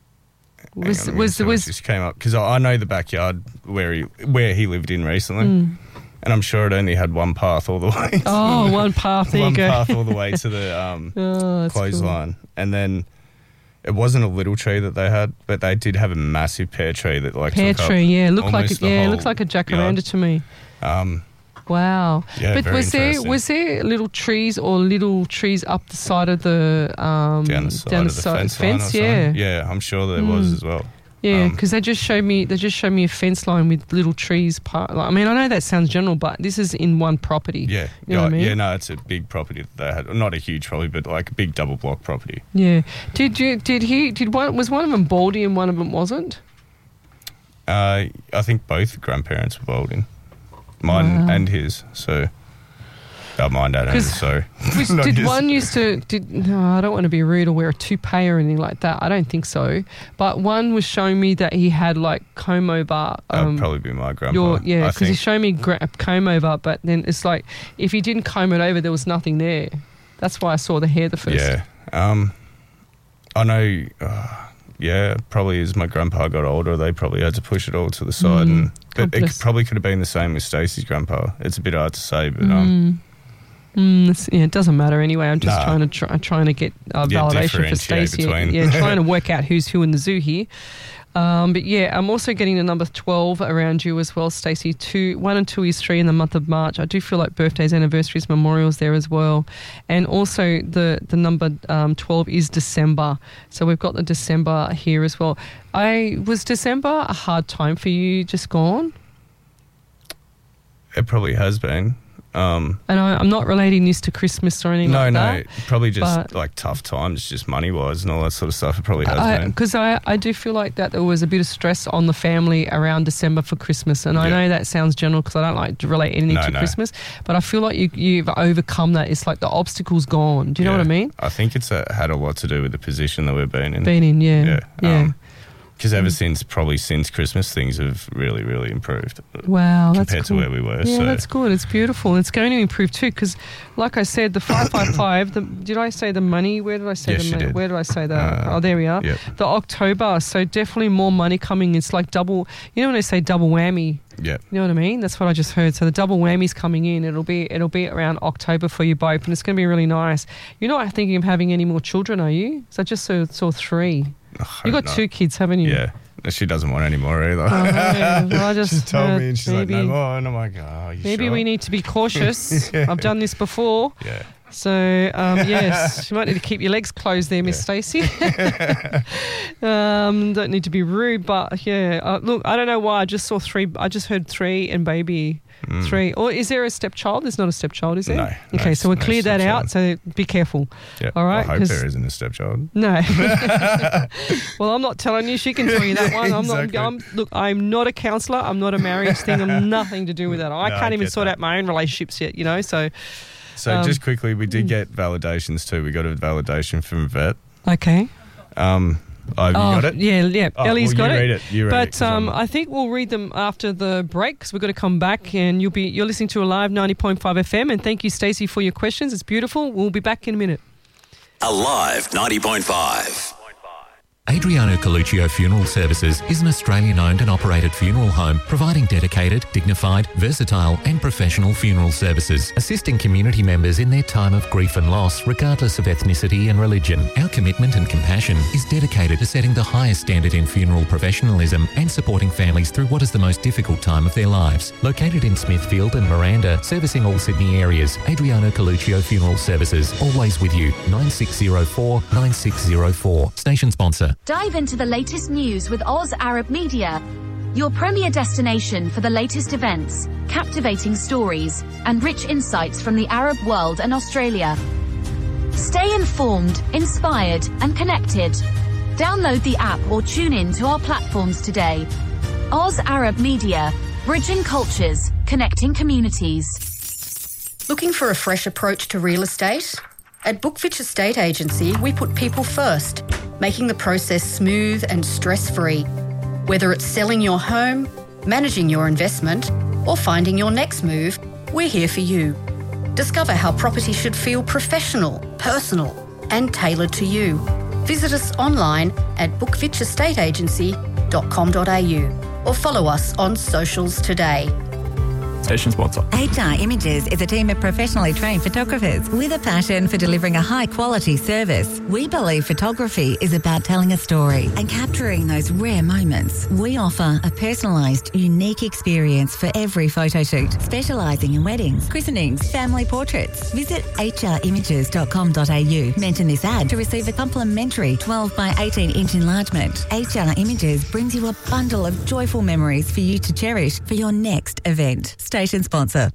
Just came up because I know the backyard where he lived in recently, and I'm sure it only had one path all the way. One path. There you go. One path all the way to the clothesline, cool. And then it wasn't a little tree that they had, but they did have a massive pear tree that looked like a jacaranda to me. Wow. Yeah, but was there little trees up the side of the down the side of the fence? Yeah, I'm sure there was as well. Yeah, because they just showed me a fence line with little trees. I mean, I know that sounds general, but this is in one property. Yeah, you know what I mean? Yeah, no, it's a big property that they had. Not a huge property, but like a big double block property. Yeah. Was one of them Baldy and one of them wasn't? I think both grandparents were Balding. Mine and his, so mine, dad, and his, so. Did one used to? No, I don't want to be rude or wear a toupee or anything like that. I don't think so. But one was showing me that he had comb over. That would probably be my grandpa. Because he showed me comb over, but then it's like if he didn't comb it over, there was nothing there. That's why I saw the hair the first. Yeah, I know. Probably as my grandpa got older, they probably had to push it all to the side, but it probably could have been the same with Stacey's grandpa. It's a bit hard to say, but it doesn't matter anyway. I'm just trying to get validation for Stacey. Trying to work out who's who in the zoo here. But I'm also getting the number 12 around you as well, Stacey. 1 and 2 is 3 in the month of March. I do feel like birthdays, anniversaries, memorials there as well. And also the number 12 is December. So we've got the December here as well. Was December a hard time for you just gone? It probably has been. And I'm not relating this to Christmas or anything like that. No, probably just tough times, just money-wise and all that sort of stuff. It probably has been. Because I do feel like that there was a bit of stress on the family around December for Christmas. And I know that sounds general because I don't like to relate anything to Christmas. But I feel like you've overcome that. It's like the obstacle's gone. Do you know what I mean? I think it's had a lot to do with the position that we've been in. Yeah. Because probably since Christmas, things have really, really improved. Wow, that's compared to where we were. Yeah, that's good. It's beautiful. It's going to improve too. Because, like I said, the 555. Did I say the money? Where did I say the money? Did. Where did I say that? There we are. Yep. The October. So definitely more money coming. It's like double. You know when they say double whammy. Yeah. You know what I mean? That's what I just heard. So the double whammy's coming in. It'll be around October for you both, and it's going to be really nice. You're not thinking of having any more children, are you? So I just saw 3. You got 2 kids, haven't you? Yeah. She doesn't want any more either. Well, I just she told me, and she's like, no more. And I'm like, maybe sure? We need to be cautious. Yeah. I've done this before. Yeah. So, yes, you might need to keep your legs closed there, Miss Stacey. Don't need to be rude, but yeah. Look, I don't know why. I just saw 3. I just heard 3 and baby. 3. Or is there a stepchild? There's not a stepchild, is there? No. Okay, so we'll clear that out. So be careful. Yeah. All right. I hope there isn't a stepchild. No. Well, I'm not telling you. She can tell you that one. Exactly. I'm not a counsellor. I'm not a marriage thing. I'm nothing to do with that. I can't even sort out my own relationships yet. So. So just quickly, we did get validations too. We got a validation from vet. Okay. You got it? Yeah. Ellie's got it. Read it. You read it. I think we'll read them after the break because we've got to come back and you're listening to Alive 90.5 FM. And thank you, Stacey, for your questions. It's beautiful. We'll be back in a minute. Alive 90.5. Adriano Coluccio Funeral Services is an Australian-owned and operated funeral home providing dedicated, dignified, versatile and professional funeral services, assisting community members in their time of grief and loss regardless of ethnicity and religion. Our commitment and compassion is dedicated to setting the highest standard in funeral professionalism and supporting families through what is the most difficult time of their lives. Located in Smithfield and Miranda, servicing all Sydney areas, Adriano Coluccio Funeral Services, always with you, 9604 9604. Station sponsor. Dive into the latest news with Oz Arab Media, your premier destination for the latest events, captivating stories, and rich insights from the Arab world and Australia. Stay informed, inspired, and connected. Download the app or tune in to our platforms today. Oz Arab Media, bridging cultures, connecting communities. Looking for a fresh approach to real estate? At Bookfitch Estate Agency, we put people first, making the process smooth and stress-free. Whether it's selling your home, managing your investment, or finding your next move, we're here for you. Discover how property should feel professional, personal, and tailored to you. Visit us online at bookfitchestateagency.com.au or follow us on socials today. Station sponsor. HR Images is a team of professionally trained photographers with a passion for delivering a high-quality service. We believe photography is about telling a story and capturing those rare moments. We offer a personalised, unique experience for every photo shoot, specialising in weddings, christenings, family portraits. Visit hrimages.com.au. Mention this ad to receive a complimentary 12 by 18-inch enlargement. HR Images brings you a bundle of joyful memories for you to cherish for your next event. Station sponsor.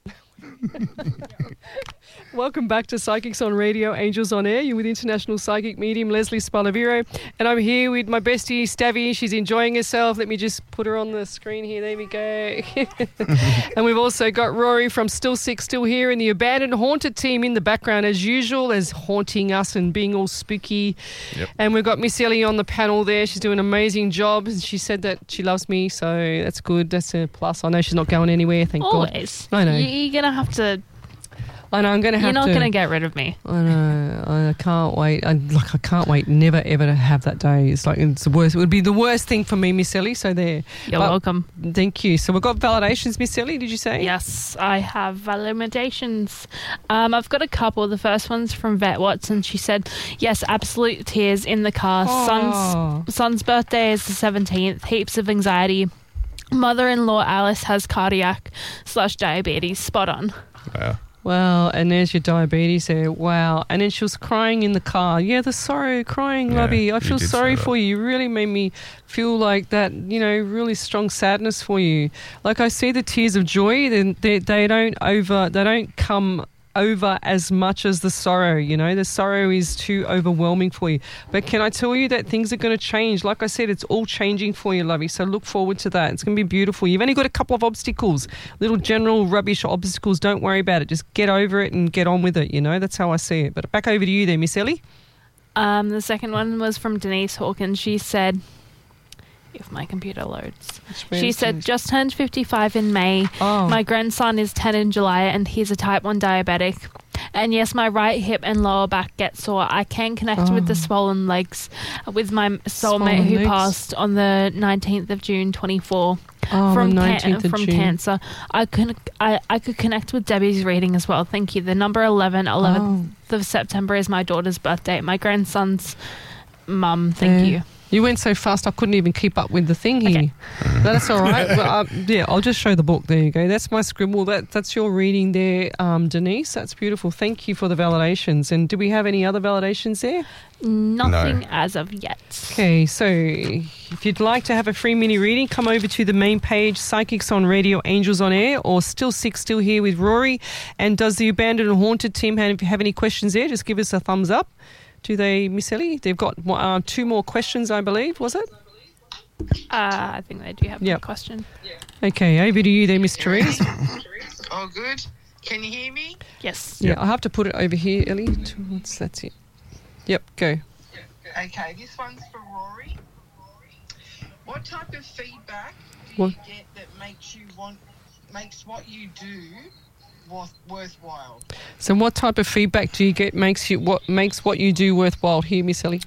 Welcome back to Psychics on Radio, Angels on Air. You're with international psychic medium Leslie Spalaviro, and I'm here with my bestie Stavi. She's enjoying herself. Let me just put her on the screen here. There we go. And we've also got Rory from Still Sick, Still Here, and the Abandoned Haunted team in the background as usual, as haunting us and being all spooky. Yep. And we've got Miss Ellie on the panel there. She's doing an amazing job. She said that she loves me, so that's good. That's a plus. I know she's not going anywhere, thank Always. God. I know. You're going to have to... I know, I'm going to have to... You're not going to get rid of me. I know. I can't wait. I can't wait never, ever to have that day. It's the worst. It would be the worst thing for me, Miss Ellie, so there. You're welcome. Thank you. So we've got validations, Miss Ellie, did you say? Yes, I have validations. I've got a couple. The first one's from Vet Watson. She said, yes, absolute tears in the car. Son's birthday is the 17th. Heaps of anxiety. Mother-in-law Alice has cardiac/diabetes. Spot on. Wow. Wow, and there's your diabetes there. Wow. And then she was crying in the car. Yeah, the sorrow, crying, lovey. I feel sorry for you. You really made me feel like that, really strong sadness for you. Like I see the tears of joy, then they don't come over as much as the sorrow, the sorrow is too overwhelming for you. But can I tell you that things are going to change? Like I said, it's all changing for you, lovey. So look forward to that. It's going to be beautiful. You've only got a couple of obstacles, little general rubbish obstacles. Don't worry about it. Just get over it and get on with it. That's how I see it. But back over to you there, Miss Ellie. The second one was from Denise Hawkins. She said, if my computer loads. She said, just turned 55 in May. Oh. My grandson is 10 in July and he's a type 1 diabetic. And yes, my right hip and lower back get sore. I can connect with the swollen legs with my soulmate who passed on the 19th of June 24 from cancer. I could connect with Debbie's reading as well. Thank you. The number 11th of September is my daughter's birthday. My grandson's mum. Thank you. You went so fast I couldn't even keep up with the thing here. Okay. That's all right. Well, I'll just show the book. There you go. That's my scribble. That's your reading there, Denise. That's beautiful. Thank you for the validations. And do we have any other validations there? Nothing as of yet. Okay, so if you'd like to have a free mini reading, come over to the main page, Psychics on Radio, Angels on Air, or Still Sick, Still Here with Rory. And does the Abandoned and Haunted team have any questions there? Just give us a thumbs up. Do they, Miss Ellie? They've got 2 more questions, I believe, was it? I think they do have a question. Yeah. Okay, over to you there, Miss Therese. Oh, good. Can you hear me? Yes. Yeah, I have to put it over here, Ellie. That's it. Yep, go. Okay, this one's for Rory. What type of feedback do you get that makes what you do worthwhile? So what type of feedback do you get makes what you do worthwhile here, Miss Ellie?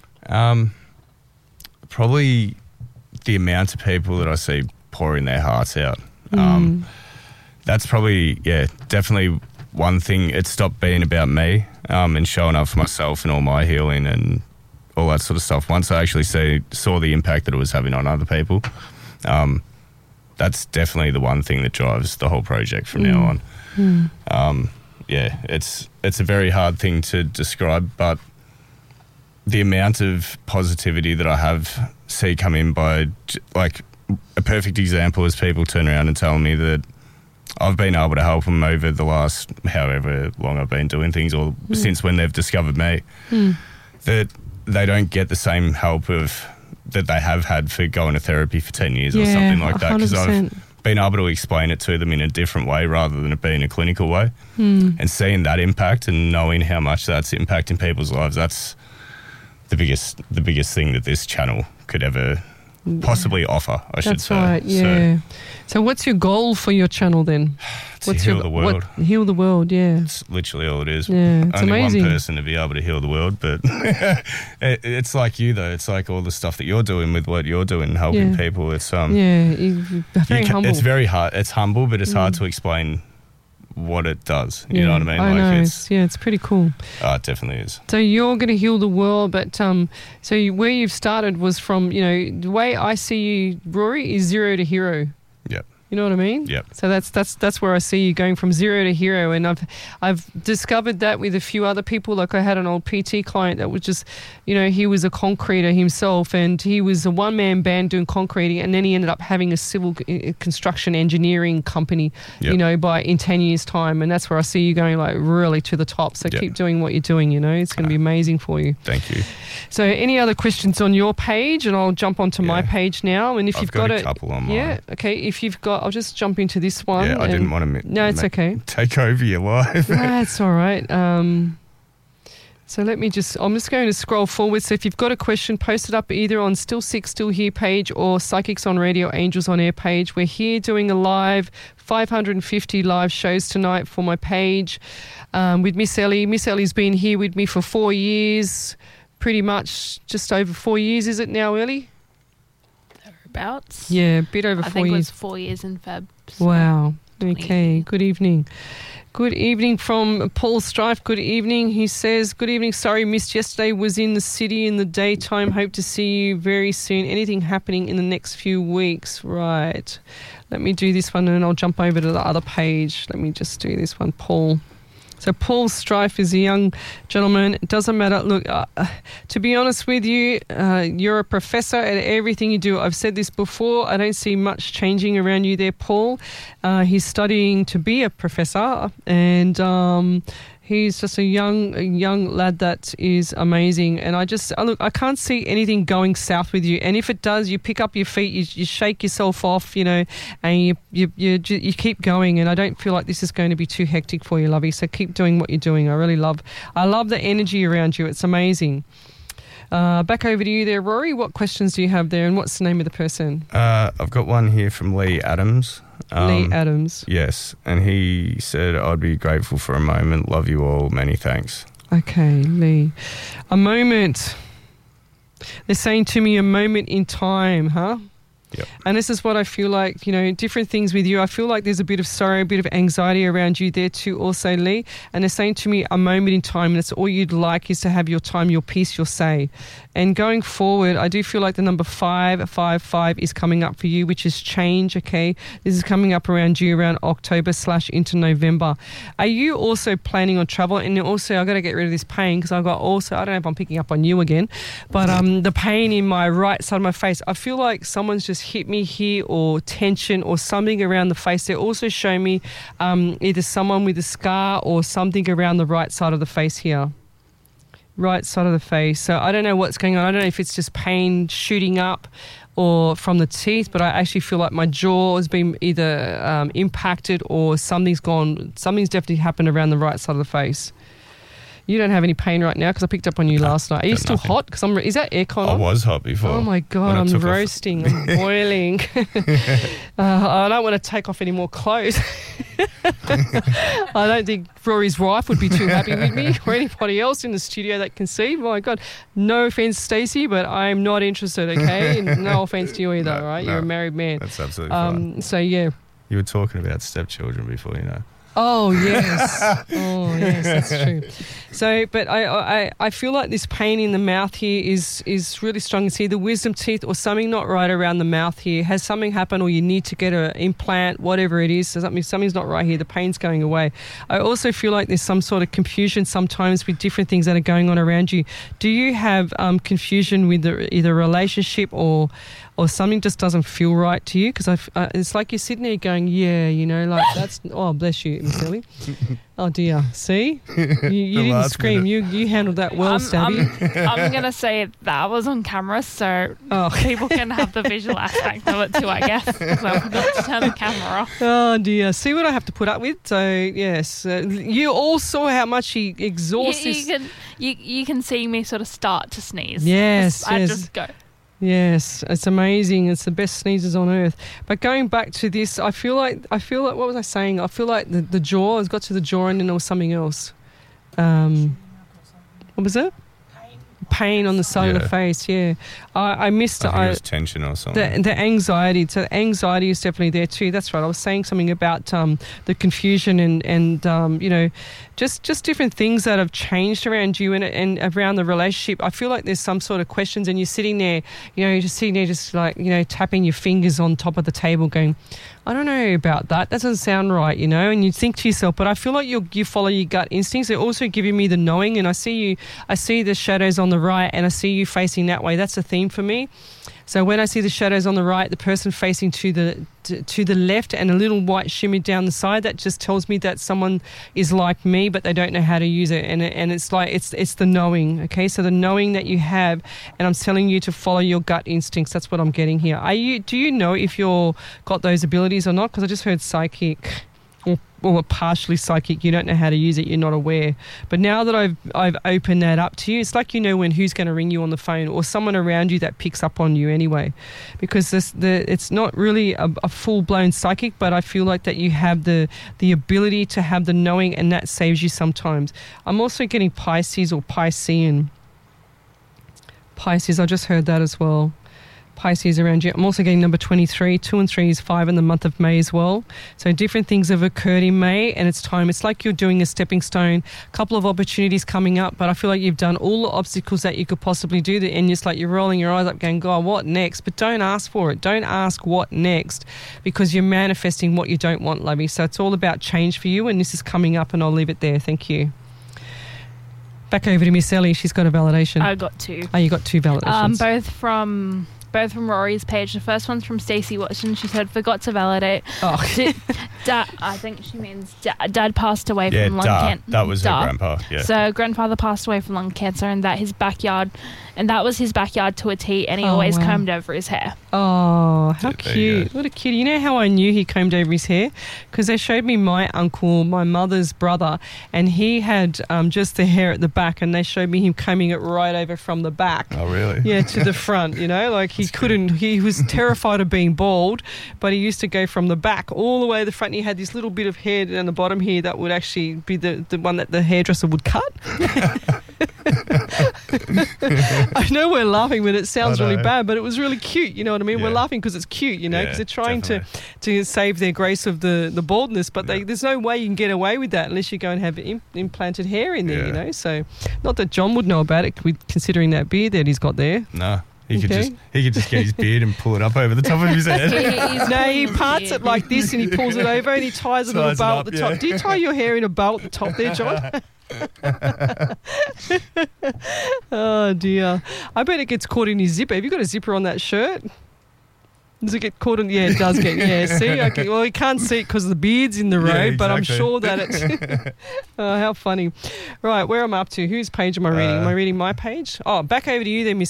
Probably the amount of people that I see pouring their hearts out. That's probably, definitely one thing. It stopped being about me and showing up for myself and all my healing and all that sort of stuff. Once I actually saw the impact that it was having on other people, that's definitely the one thing that drives the whole project from now on. It's a very hard thing to describe, but the amount of positivity that I see come in by, like, a perfect example is people turn around and tell me that I've been able to help them over the last however long I've been doing things, or since when they've discovered me, that they don't get the same help that they have had for going to therapy for 10 years or something like that, because I've been able to explain it to them in a different way rather than it being a clinical way. And seeing that impact and knowing how much that's impacting people's lives, that's the biggest thing that this channel could ever possibly offer, I should say. That's right, yeah. So what's your goal for your channel then? Heal the world. Heal the world, yeah. It's literally all it is. Yeah, it's only amazing. One person to be able to heal the world, but it's like you though. It's like all the stuff that you're doing with what you're doing, helping people. It's very humble. It's very hard. It's humble, but it's hard to explain what it does. You know what I mean? I know. It's pretty cool. Oh, it definitely is. So you're going to heal the world, but so where you've started was from, the way I see you, Rory, is 0 to hero. Yep. You know what I mean? Yep. So that's where I see you going from 0 to hero, and I've discovered that with a few other people. Like I had an old PT client that was just, he was a concreter himself, and he was a one-man band doing concreting, and then he ended up having a civil construction engineering company, in 10 years' time, and that's where I see you going like really to the top. So keep doing what you're doing. It's going to be amazing for you. Thank you. So any other questions on your page, and I'll jump onto my page now. And if you've got a couple on mine. Yeah, okay. If you've got, I'll just jump into this one. Yeah, I didn't want to. No, it's okay. Take over your life. That's all right. So I'm just going to scroll forward. So if you've got a question, post it up either on Still Sick, Still Here page or Psychics on Radio, Angels on Air page. We're here doing a live 550 live shows tonight for my page with Miss Ellie. Miss Ellie's been here with me for 4 years, pretty much just over 4 years, is it now, Ellie? Thereabouts. Yeah, a bit over 4 years. I think it was 4 years in Feb. So wow. Okay, good evening. Good evening from Paul Strife. Good evening. He says, good evening. Sorry, missed yesterday. Was in the city in the daytime. Hope to see you very soon. Anything happening in the next few weeks? Right. Let me do this one and then I'll jump over to the other page. Let me just do this one, Paul. So Paul Strife is a young gentleman. It doesn't matter. Look, to be honest with you, you're a professor at everything you do. I've said this before. I don't see much changing around you there, Paul. He's studying to be a professor, and he's just a young lad that is amazing. And I can't see anything going south with you. And if it does, you pick up your feet, you shake yourself off, and you keep going. And I don't feel like this is going to be too hectic for you, lovey. So keep doing what you're doing. I love the energy around you. It's amazing. Back over to you there, Rory. What questions do you have there, and what's the name of the person? I've got one here from Lee Adams. Lee Adams. Yes, and he said, I'd be grateful for a moment. Love you all. Many thanks. Okay, Lee. A moment. They're saying to me a moment in time, huh? Yep. And this is what I feel like, different things with you. I feel like there's a bit of sorrow, a bit of anxiety around you there too also, Lee. And they're saying to me a moment in time, and it's all you'd like is to have your time, your peace, your say. And going forward, I do feel like the number 555 is coming up for you, which is change, okay? This is coming up around you around October / into November. Are you also planning on travel? And also, I've got to get rid of this pain because I've got also, I don't know if I'm picking up on you again, but the pain in my right side of my face, I feel like someone's just hit me here, or tension or something around the face. They also show me either someone with a scar or something around the right side of the face here. Right side of the face. So I don't know what's going on. I don't know if it's just pain shooting up or from the teeth, but I actually feel like my jaw has been either impacted or something's definitely happened around the right side of the face. You don't have any pain right now because I picked up on you last night. Are you still hot? Is that aircon? I was hot before. Oh my God, I'm roasting. I'm boiling. I don't want to take off any more clothes. I don't think Rory's wife would be too happy with me or anybody else in the studio that can see. My God, no offense, Stacey, but I'm not interested, okay? And no offense to you either, right? You're a married man. That's absolutely fine. So, yeah. You were talking about stepchildren before, Oh, yes. That's true. So, but I feel like this pain in the mouth here is really strong. It's either wisdom teeth or something not right around the mouth here. Has something happened, or you need to get an implant, whatever it is. So something's not right here. The pain's going away. I also feel like there's some sort of confusion sometimes with different things that are going on around you. Do you have confusion with either a relationship or something just doesn't feel right to you? Because it's like you're sitting there going, like that's, oh, bless you, Miss Ellie. Oh, dear. See? You didn't scream. You handled that well, Stabby. I'm going to say that was on camera, so people can have the visual aspect of it too, I guess, because I forgot to turn the camera off. Oh, dear. See what I have to put up with? So, yes. You all saw how much he exhausts you can see me sort of start to sneeze. Yes. I just go. Yes, it's amazing. It's the best sneezes on earth. But going back to this, I feel like what was I saying? I feel like the jaw has got to the jaw and then there was something else. What was it? Pain on the side of the face, yeah. I missed it. I think it was tension or something. The anxiety. So the anxiety is definitely there too. That's right. I was saying something about the confusion and just different things that have changed around you and around the relationship. I feel like there's some sort of questions and you're sitting there, just like, tapping your fingers on top of the table going, I don't know about that. That doesn't sound right, and you think to yourself, but I feel like you follow your gut instincts. They're also giving me the knowing, and I see the shadows on the right and I see you facing that way. That's a theme for me. So when I see the shadows on the right, the person facing to the left and a little white shimmer down the side, that just tells me that someone is like me, but they don't know how to use it. And it's like it's the knowing, okay? So the knowing that you have, and I'm telling you to follow your gut instincts. That's what I'm getting here. Do you know if you're got those abilities or not? Because I just heard psychic. Or partially psychic, you don't know how to use it, you're not aware. But now that I've opened that up to you, it's like when who's going to ring you on the phone or someone around you that picks up on you anyway. Because it's not really a full-blown psychic, but I feel like that you have the ability to have the knowing, and that saves you sometimes. I'm also getting Pisces or Piscean. Pisces, I just heard that as well. Pisces around you. I'm also getting number 23. 2 and 3 is 5 in the month of May as well. So different things have occurred in May, and it's time. It's like you're doing a stepping stone, a couple of opportunities coming up, but I feel like you've done all the obstacles that you could possibly do, and it's like you're rolling your eyes up going, God, what next? But don't ask for it. Don't ask what next, because you're manifesting what you don't want, lovey. So it's all about change for you, and this is coming up, and I'll leave it there. Thank you. Back over to Miss Ellie. She's got a validation. I got 2. Oh, you got 2 validations. Both from Rory's page. The first one's from Stacey Watson. She said, forgot to validate. Oh. I think she means dad passed away from lung cancer. That was her grandpa, yeah. So grandfather passed away from lung cancer, and that his backyard and that was his backyard to a T, and he always combed over his hair. Oh, how cute. What a cutie. You know how I knew he combed over his hair? Because they showed me my uncle, my mother's brother, and he had just the hair at the back, and they showed me him combing it right over from the back. Oh, really? Yeah, to the front, you know, like he was terrified of being bald, but he used to go from the back all the way to the front. And he had this little bit of hair down the bottom here that would actually be the one that the hairdresser would cut. I know we're laughing, but it sounds really bad, but it was really cute, you know what I mean? We're laughing because it's cute, you know, because they're trying to save their grace of the baldness, but there's no way you can get away with that unless you go and have implanted hair in there, you know? So, not that John would know about it, considering that beard that he's got there. No. He could just get his beard and pull it up over the top of his head. He parts it like this and he pulls it over and he ties a little bow at the top. Do you tie your hair in a bow at the top there, John? Oh dear. I bet it gets caught in his zipper. Have you got a zipper on that shirt? Does it get caught in? Yeah, it does get. Yeah, see? Okay. Well, you can't see it because the beard's in the road, but I'm sure that it's... Oh, how funny. Right, where am I up to? Whose page am I reading? Am I reading my page? Oh, back over to you then, Miss